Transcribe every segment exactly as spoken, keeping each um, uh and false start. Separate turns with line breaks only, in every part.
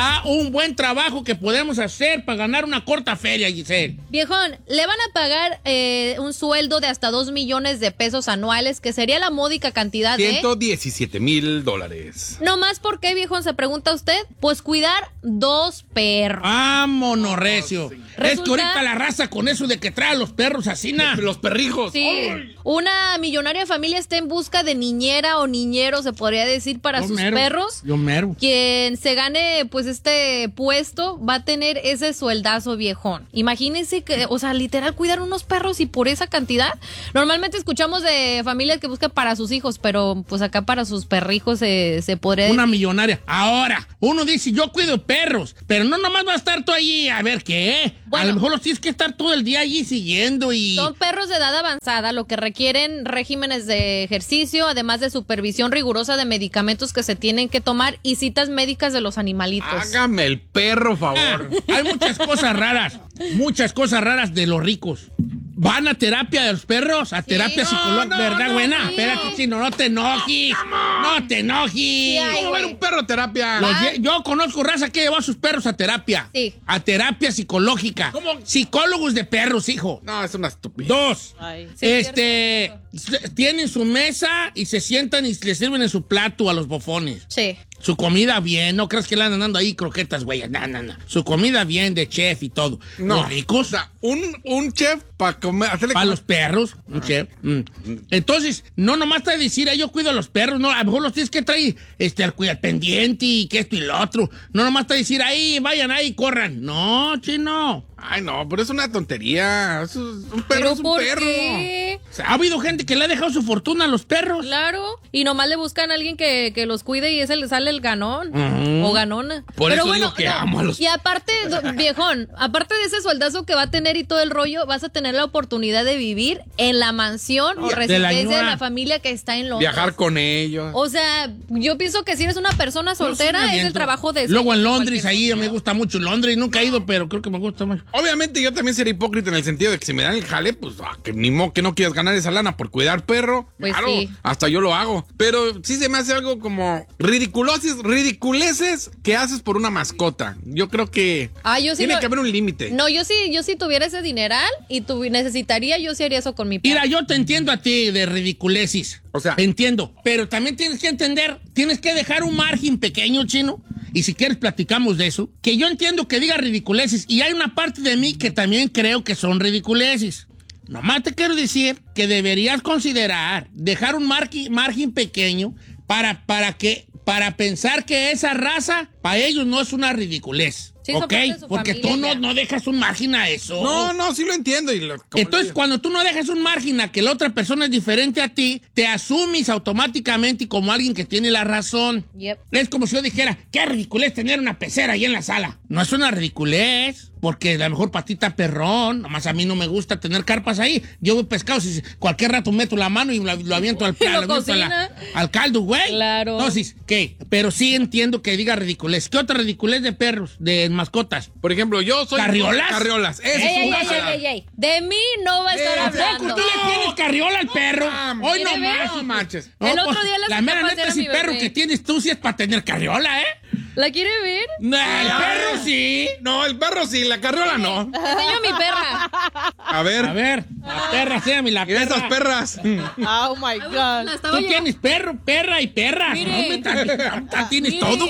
a un buen trabajo que podemos hacer para ganar una corta feria, Giselle?
Viejón, le van a pagar eh, un sueldo de hasta dos millones de pesos anuales, que sería la módica cantidad de...
ciento diecisiete mil dólares.
No más, ¿por qué, viejón? Se pregunta usted. Pues cuidar dos perros.
¡Vámonos, recio!
sí.
Es
Resulta...
que ahorita la raza con eso de que trae a los perros así, ¿na?
Los perrijos.
Sí. ¡Ay! Una millonaria familia está en busca de niñera o niñero, se podría decir, para
Yo
sus
mero.
perros.
Yo mero.
Quien se gane, pues, este puesto va a tener ese sueldazo, viejón. Imagínense que, o sea, literal, cuidar unos perros y por esa cantidad. Normalmente escuchamos de familias que buscan para sus hijos, pero pues acá para sus perrijos se, se podría
Una
decir.
millonaria. Ahora, uno dice, yo cuido perros, pero no nomás va a estar tú allí a ver qué.
Bueno.
A lo mejor los tienes que estar todo el día allí siguiendo y...
Son perros de edad avanzada, lo que requieren regímenes de ejercicio, además de supervisión rigurosa de medicamentos que se tienen que tomar y citas médicas de los animalitos.
Hágame el perro, favor.
Ah, hay muchas cosas raras, muchas cosas raras de los ricos. Van a terapia de los perros, a terapia
no,
psicológica,
no,
¿verdad,
no,
buena?
sí.
Espérate, chino, no te enojes, no te enojes.
Sí, ay,
¿Cómo ver un perro terapia?
Los lle- yo conozco raza que llevó a sus perros a terapia.
Sí.
A terapia psicológica.
¿Cómo?
Psicólogos de perros, hijo.
No, es una estupidez.
Dos.
Ay, sí,
este, s- tienen su mesa y se sientan y le sirven en su plato a los bofones.
Sí.
Su comida bien, no crees que le andan dando ahí croquetas, güey. No, no, no. Su comida bien de chef y todo.
No.
Los ricos.
O sea, un, un chef para comer, hacerle
Para
comer-
los perros, un chef. Mm. Entonces, no nomás te decir, "Ay, yo cuido a los perros", no, a lo mejor los tienes que traer este, al cuidar pendiente y que esto y lo otro. No nomás te decir, ahí, vayan ahí, corran. No, chino.
Ay, no, pero es una tontería. Eso es- un perro
¿Pero
es un
por
perro.
qué?
O sea, ha habido gente que le ha dejado su fortuna a los perros.
Claro, y nomás le buscan a alguien que, que los cuide y ese le sale el ganón
Ujú.
o ganona.
Por
Pero
eso
bueno,
digo que
no,
amo a los-
Y aparte, do- viejón, aparte de ese sueldazo que va a tener y todo el rollo, vas a tener la oportunidad de vivir en la mansión o
De la
residencia de
ñora.
la familia que está en Londres.
Viajar con ellos.
O sea, yo pienso que si eres una persona soltera,
No, sí me
es el
aviento.
trabajo de...
Luego en Londres,
cualquier
ahí
cosa.
me gusta mucho Londres. Nunca he ido, pero creo que me gusta mucho.
Obviamente yo también sería hipócrita en el sentido de que si me dan el jale, pues ah, que ni modo que no quieras ganar esa lana por cuidar perro.
Pues
claro,
sí.
hasta yo lo hago. Pero sí se me hace algo como ridiculosis, ridiculeces que haces por una mascota. Yo creo que
Ah, yo sí
tiene
lo-
que haber un límite.
No, yo sí, yo sí tuviera ese dineral y tu, necesitaría, yo sí haría eso con mi perro.
Mira, yo te entiendo a ti de ridiculesis.
O sea-
Te entiendo. Pero también tienes que entender, tienes que dejar un margen pequeño, chino. Y si quieres platicamos de eso. Que yo entiendo que diga ridiculesis. Y hay una parte de mí que también creo que son ridiculesis. Nomás te quiero decir que deberías considerar dejar un marqui- margen pequeño para, para que, para pensar que esa raza, para ellos no es una ridiculez.
Sí, son
¿Ok?
parte de su
Porque
familia
tú no,
ya.
no dejas un margen a eso.
No, no, sí lo entiendo. Y lo- como
Entonces,
le digo.
cuando tú no dejas un margen a que la otra persona es diferente a ti, te asumes automáticamente como alguien que tiene la razón.
Yep.
Es como si yo dijera, qué ridiculez tener una pecera ahí en la sala. No es una ridiculez, porque a lo mejor patita perrón, nomás a mí no me gusta tener carpas ahí. Yo veo pescados y cualquier rato meto la mano y lo, lo aviento al,
Y lo
lo aviento a la-
cocina.
al caldo, güey.
Claro.
Entonces, ¿qué? Pero sí entiendo que diga ridiculez. ¿Qué otra ridiculez de perros, de mascotas?
Por ejemplo, yo soy...
¿Carriolas?
Carriolas. Ese
Ey,
es
ey,
un
ey,
cosa.
ey, ey, ey. De mí no va a estar
Eh,
¿A poco
hablando.
tú le tienes carriola al perro?
No,
Hoy
¿quiere
no
ver?
más.
No manches.
El
No,
otro
pues,
día la
la
saqué a
mera
pasear
neta,
a
ese
mi
perro
bebé.
que tienes tú sí es para tener carriola, ¿eh?
¿La quiere ver?
No, el perro sí.
No, el perro sí, la carriola no.
Te enseño a mi perra.
A ver.
A ver, la perra, séame la
Mira
perra.
esas perras.
Oh my God.
La estaba
Tú
llevando.
tienes perro, perra y perras.
Mire.
No me ta- ta- tienes
Mire.
todo.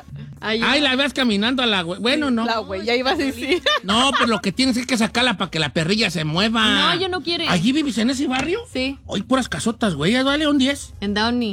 Ay,
Ay, la ves caminando a la... hue- Bueno, no.
La güey, ya iba a decir.
No, pero lo que tienes es que sacarla para que la perrilla se mueva.
No, ella no quiere.
¿Allí vives en ese barrio?
Sí,
Hoy puras casotas, güey. Ya vale un diez.
en Downey.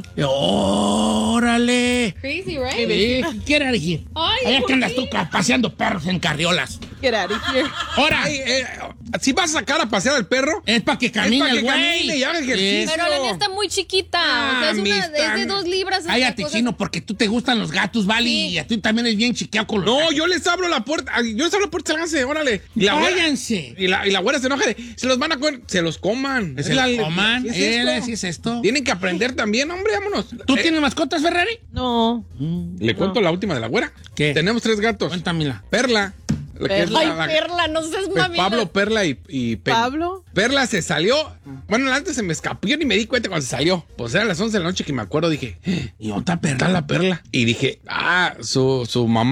¡Órale!
Crazy, right?
Sí, quiere elegir.
Ay,
Allá
¿por
que andas
qué?
tú ca- paseando perros en carriolas.
Get out of here.
Ahora,
Ay, eh, si vas a sacar a pasear al perro,
es para que camine
pa' que
el güey.
camine y haga ejercicio.
Pero la mía está muy chiquita. o sea, es, una, es de
Amistad.
dos libras. esta
Cállate,
cosa.
chino, porque tú te gustan los gatos, ¿vale?
Sí.
Y a ti también es bien chiqueado con los
No,
gatos.
yo les abro la puerta. ay, Yo les abro la puerta, sálganse, órale. Y la güera,
Váyanse.
y la, y la güera se enoja de, se los van a comer, se los coman.
Se
Es la-
los coman.
¿qué es
Él,
esto?
sí es esto.
Tienen que aprender también, hombre, vámonos.
¿Tú
Eh,
tienes mascotas, Ferrari?
No.
Le cuento la última de la güera.
¿Qué?
Tenemos tres gatos.
Cuéntamela.
Perla. la que es
Perla.
Ay,
la- la-
Perla, no seas
pues,
mami.
Pablo, Perla y, y Pe-
¿Pablo?
Perla se salió. Bueno, antes se me escapó. Yo ni me di cuenta cuando se salió. Pues era las once de la noche que me acuerdo. Dije,
Y otra
está
perra.
la Perla. Y dije, ah, su, su mamá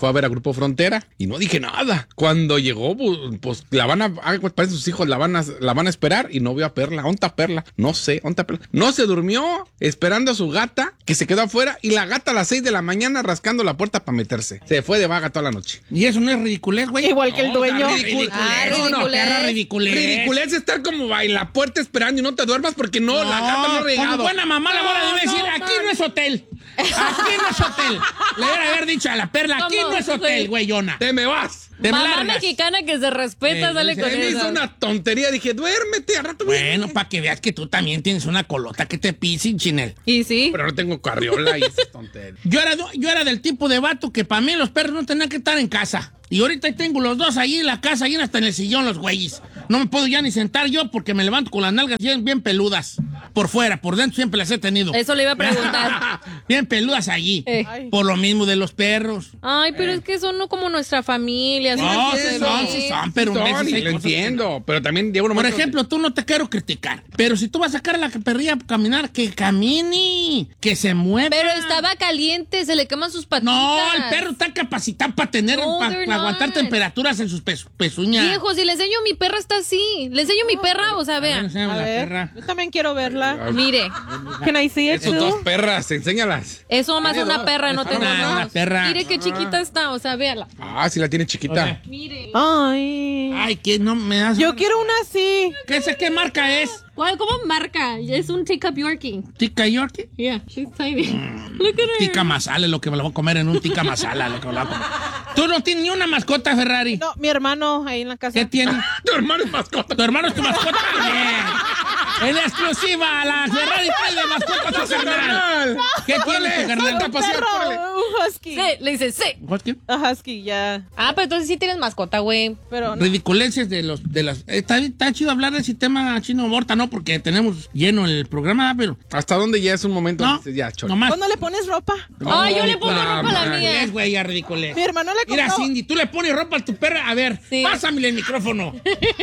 fue a ver a Grupo Frontera y no dije nada. Cuando llegó, pues, pues la van a, ah, pues, parece sus hijos la van a, la van a esperar y no vio a Perla. ¿Dónde está Perla? No sé, ¿dónde está Perla? No se durmió esperando a su gata que se quedó afuera y la gata a las seis de la mañana rascando la puerta para meterse. Se fue de vaga toda la noche.
Y eso no es ridiculez, güey.
Igual que el dueño.
Ridicul
Ah,
no, no,
ridiculez.
perra ridiculez.
Ridiculez es estar como en la puerta esperando y no te duermas porque no, la gata no ha regado.
Como buena mamá la voy a decir,
no,
aquí
no.
no es hotel. Aquí no es hotel. Le voy a haber dicho a la Perla, aquí
¿Cómo?
no es hotel, güeyona.
Te me vas.
Te me
Mamá
largas.
mexicana que se respeta,
Eh,
sale
se
con
Se me
eso.
hizo una tontería. Dije, duérmete, al rato voy.
Bueno, para que veas que tú también tienes una colota que te pisen, Chinel.
Y sí.
Pero no tengo carriola y esas tonterías.
Yo era, yo era del tipo de vato que para mí los perros no tenían que estar en casa. Y ahorita ahí tengo los dos ahí en la casa, ahí hasta en el sillón, los güeyes. No me puedo ya ni sentar yo porque me levanto con las nalgas bien, bien peludas. Por fuera, por dentro siempre las he tenido.
Eso le iba a preguntar.
Bien peludas allí.
Eh.
Ay.
Por lo mismo de los perros.
Ay, pero es que son no como nuestra familia.
No,
¿sí?
sí son, sí son, pero en
Son,
veces
y
hay
lo
cosas que-
entiendo, pero también llega un
Por
momento
ejemplo, tú no te quiero criticar, pero si tú vas a sacar a la perrilla a caminar, que camine, que se mueva.
Pero estaba caliente, se le queman sus patitas.
No, el perro está capacitado para tener,
No,
para
they're
aguantar
not.
temperaturas en sus pezu- pezuñas.
Viejo, si le enseño mi perra está así. Le enseño mi perra, o sea,
A ver,
vean.
enséñame
A
la
ver,
perra.
yo también quiero verla.
Mire,
Can I see it
Esos dos
too?
perras, enséñalas.
eso más
Tiene
una
dos.
perra, no
Ah,
tengo
una-
dos.
una perra.
Mire qué chiquita está, o sea, véala.
Ah, sí la tiene chiquita.
Mire.
Ay.
Ay, que no me das.
Yo quiero una así.
¿Qué sé qué marca es?
¿Cuál, ¿Cómo marca? Es un teacup Yorkie.
¿Tica Yorkie?
Yeah, she's tiny. Look at her.
Tica masala es lo que me lo voy a comer en un tica masala. Lo que me lo voy a comer. ¿Tú no tienes ni una mascota, Ferrari?
No, mi hermano ahí en la casa.
¿Qué tiene?
Tu hermano es mascota.
¿Tu hermano es tu mascota? Bien. En exclusiva, la Ferrari trae de mascota a su carnal. ¿Qué tiene tu carnal?
Salta a pasear,
Perro,
córrele.
un husky.
Sí, le dice sí.
¿Husky?
Un husky, ya.
Ah, pero entonces sí tienes mascota, güey.
Pero no.
Ridiculencias de los de las está, está chido hablar de ese tema chino morta, ¿no? Porque tenemos lleno el programa, pero
¿Hasta dónde ya es un momento?
no,
Dices, ya, chole.
nomás.
¿Cuándo le pones ropa?
Ay, yo le pongo
Ah,
ropa a la
man.
mía.
Es güey, ya ridiculez.
Mi hermano le
Mira,
compró.
Cindy, tú le pones ropa a tu perra. A ver,
Sí.
pásame el micrófono.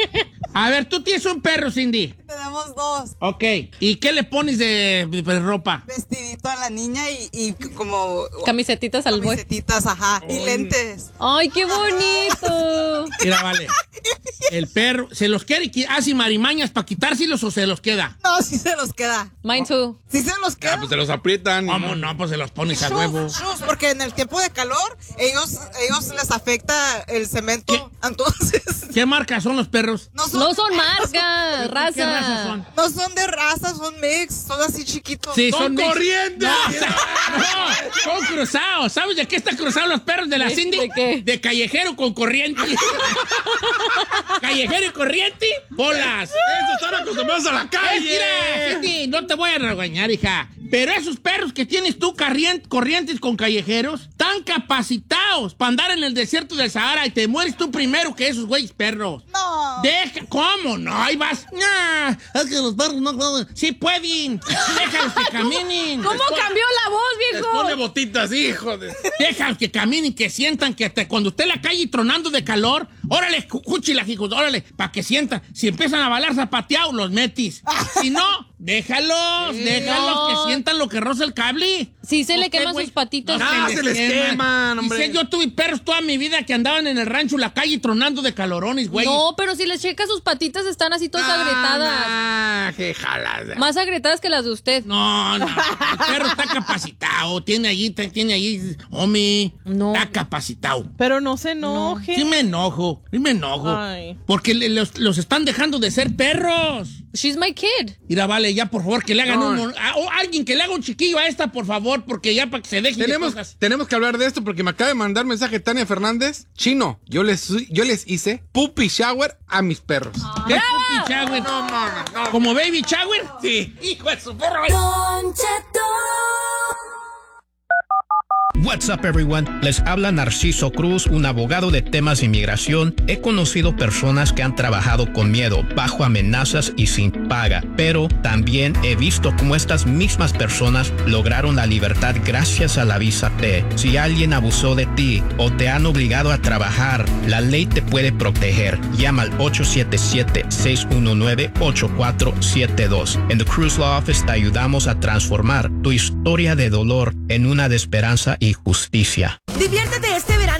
A ver, tú tienes un perro, Cindy.
Tenemos dos.
Ok. ¿Y qué le pones de, de ropa?
Vestidito a la niña y, y como
Camisetitas al güey.
camisetitas, ajá, y lentes.
Ay, qué bonito.
Mira, vale. El perro, ¿se los quiere y hace marimañas para quitárselos o se los queda?
No, sí se los queda.
Mine too.
Sí se los
Ah,
queda.
pues se los aprietan.
¿Cómo no? Pues se los pones a huevo.
Shoes, shoes, porque en el tiempo de calor, ellos, ellos les afecta el cemento. Entonces,
¿Qué marca son los perros?
no son,
No son marcas, raza.
¿Qué raza son?
no son de raza, son mix, son así chiquitos.
Sí,
¡Son
mix-
corrientes!
No, o sea, no, son cruzados. ¿Sabes de qué están cruzados los perros de la
¿De-
Cindy?
de qué?
De callejero con corriente. Callejero y corriente, bolas.
¡Esos están acostumbrados a la
Eh,
calle!
mira, Cindy, no te voy a regañar, hija. Pero esos perros que tienes tú, carrien- corrientes con callejeros, están capacitados para andar en el desierto del Sahara y te mueres tú primero que esos güeyes perros.
No.
Deja, ¿cómo? No, ahí vas. Nah, es que los perros no pueden. Sí pueden. Déjalos que caminen.
¿Cómo
Les pon-
cambió la voz,
Les pone
viejo?
botitas, hijo de...
Déjalos que caminen, que sientan que hasta cuando esté en la calle tronando de calor, órale, cuchila, hijos, órale, para que sientan. Si empiezan a balar zapateados, los metis. Si no, déjalos, déjalos
No.
que sientan lo que roza el cable.
Sí se le
¿Por qué,
queman
güey?
sus patitas.
No,
Ah, se les queman, hombre.
Dice, yo tuve perros toda mi vida que andaban en el rancho, la calle, tronando de calorones, güey.
No, pero si les checa sus patitas están así todas agrietadas.
Ah, qué jalada.
Más agrietadas que las de usted.
No, no, el perro está capacitado, tiene allí, tiene allí, homie,
No.
está capacitado.
Pero no se enoje.
Sí me enojo, sí me enojo.
Ay.
Porque le- los, los están dejando de ser perros.
She's my kid.
Mira, vale, ya por favor que le hagan
No.
un... mon- a- o alguien que le haga un chiquillo a esta, por favor, porque ya para que se deje de
Tenemos,
cosas.
tenemos que hablar de esto porque me acaba de mandar mensaje Tania Fernández. Chino, yo les, yo les hice puppy shower a mis perros.
¿Qué es puppy shower?
No, no, no.
¿Como baby shower? Sí. Hijo de su perro.
What's up, everyone? Les habla Narciso Cruz, un abogado de temas de inmigración. He conocido personas que han trabajado con miedo, bajo amenazas y sin paga, pero también he visto cómo estas mismas personas lograron la libertad gracias a la visa T. Si alguien abusó de ti o te han obligado a trabajar, la ley te puede proteger. Llama al ocho siete siete, seis uno nueve, ocho cuatro siete dos. En The Cruz Law Office te ayudamos a transformar tu historia de dolor en una de esperanza y justicia.
Diviértete este verano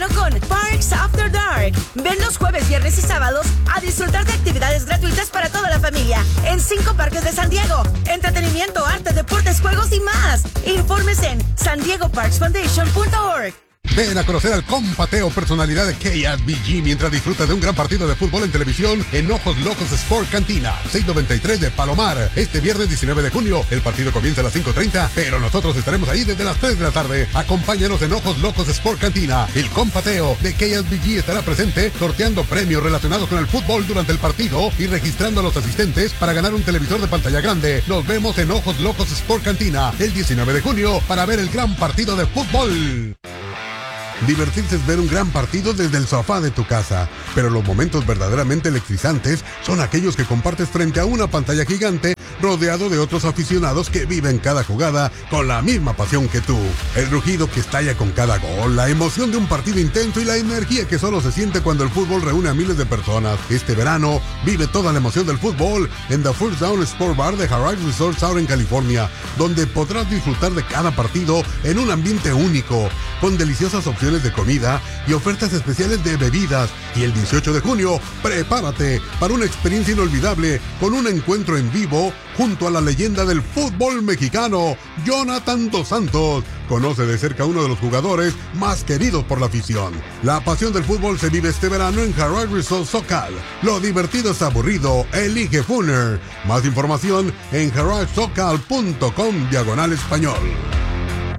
con Parks After Dark. Ven los jueves, viernes y sábados a disfrutar de actividades gratuitas para toda la familia en cinco parques de San Diego. Entretenimiento, arte, deportes, juegos y más. Informes en san diego parks foundation punto org.
Ven a conocer al compateo personalidad de K S B G mientras disfrutas de un gran partido de fútbol en televisión en Ojos Locos Sport Cantina, seiscientos noventa y tres de Palomar. Este viernes diecinueve de junio, el partido comienza a las cinco treinta, pero nosotros estaremos ahí desde las tres de la tarde. Acompáñanos en Ojos Locos Sport Cantina. El compateo de K S B G estará presente sorteando premios relacionados con el fútbol durante el partido y registrando a los asistentes para ganar un televisor de pantalla grande. Nos vemos en Ojos Locos Sport Cantina el diecinueve de junio para ver el gran partido de fútbol. Divertirse es ver un gran partido desde el sofá de tu casa, pero los momentos verdaderamente electrizantes son aquellos que compartes frente a una pantalla gigante rodeado de otros aficionados que viven cada jugada con la misma pasión que tú. El rugido que estalla con cada gol, la emoción de un partido intenso y la energía que solo se siente cuando el fútbol reúne a miles de personas. Este verano vive toda la emoción del fútbol en The First Down Sport Bar de Harrah's Resort Southern California, donde podrás disfrutar de cada partido en un ambiente único, con deliciosas opciones de comida y ofertas especiales de bebidas. Y el dieciocho de junio, prepárate para una experiencia inolvidable con un encuentro en vivo junto a la leyenda del fútbol mexicano, Jonathan Dos Santos. Conoce de cerca a uno de los jugadores más queridos por la afición. La pasión del fútbol se vive este verano en Harrah's Resort Socal. Lo divertido es aburrido, elige Funer. Más información en harrahsocal punto com diagonal español.